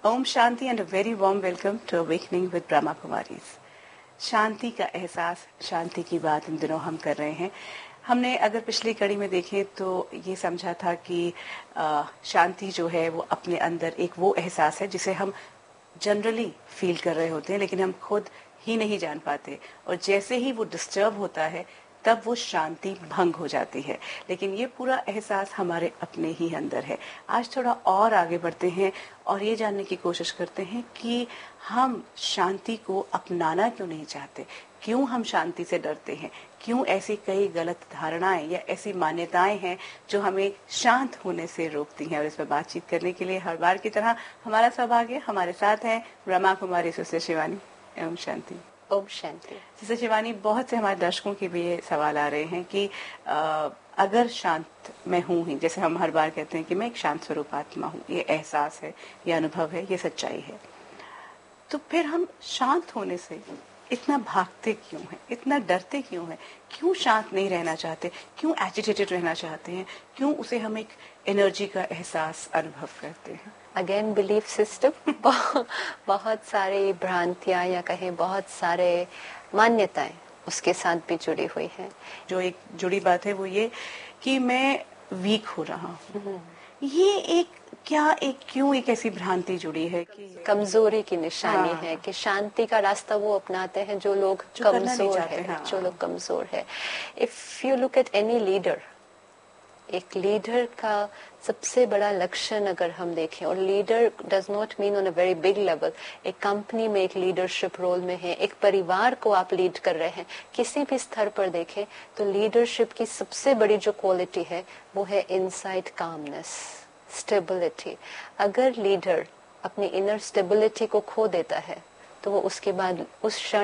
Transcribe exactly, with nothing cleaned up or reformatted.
Om Shanti and a very warm welcome to awakening with Brahma Kumaris. शांति का एहसास, शांति की बात इन दिनों हम कर रहे हैं। हमने अगर पिछली कड़ी में देखें तो ये समझा था कि आ, शांति जो है वो अपने अंदर एक वो एहसास है जिसे हम जनरली फील कर रहे होते हैं, लेकिन हम खुद ही नहीं जान पाते, और जैसे ही वो डिस्टर्ब होता है तब वो शांति भंग हो जाती है। लेकिन ये पूरा एहसास हमारे अपने ही अंदर है। आज थोड़ा और आगे बढ़ते हैं और ये जानने की कोशिश करते हैं कि हम शांति को अपनाना क्यों नहीं चाहते, क्यों हम शांति से डरते हैं, क्यों ऐसी कई गलत धारणाएं या ऐसी मान्यताएं हैं जो हमें शांत होने से रोकती हैं। और इस पर बातचीत करने के लिए हर बार की तरह हमारा सौभाग्य हमारे साथ है ब्रह्मा कुमारी सिस्टर शिवानी। ओम शांति। ओम शांति। सिस्टर शिवानी, बहुत से हमारे दर्शकों के भी ये सवाल आ रहे हैं कि आ, अगर शांत मैं हूँ ही, जैसे हम हर बार कहते हैं कि मैं एक शांत स्वरूप आत्मा हूँ, ये एहसास है, ये अनुभव है, ये सच्चाई है, तो फिर हम शांत होने से इतना भागते क्यों हैं, इतना डरते क्यों हैं, क्यों शांत नहीं रहना चाहते, क्यों एजिटेटेड रहना चाहते हैं, क्यों उसे हम एक एनर्जी का एहसास अनुभव करते हैं? Again belief system. बहुत सारे भ्रांतियां या कहें बहुत सारे मान्यताएं उसके साथ भी जुड़ी हुई हैं। जो एक जुड़ी बात है वो ये कि मैं वीक हो रहा हूँ, ये एक क्या एक क्यों एक ऐसी भ्रांति जुड़ी है कि कमजोरी की निशानी हाँ। है कि शांति का रास्ता वो अपनाते हैं जो लोग जो करना नहीं कमजोर चाहते, है, हाँ। जो लोग कमजोर है। If you look at any leader, एक लीडर का सबसे बड़ा लक्षण अगर हम देखें, और leader does not mean on a very big level, एक कंपनी में एक लीडरशिप रोल में है, एक परिवार को आप लीड कर रहे हैं, किसी भी स्तर पर देखें तो लीडरशिप की सबसे बड़ी जो क्वालिटी है वो है इनसाइड कामनेस, स्टेबिलिटी। अगर लीडर अपनी इनर स्टेबिलिटी को खो देता है तो वो उसके बाद उस क्षण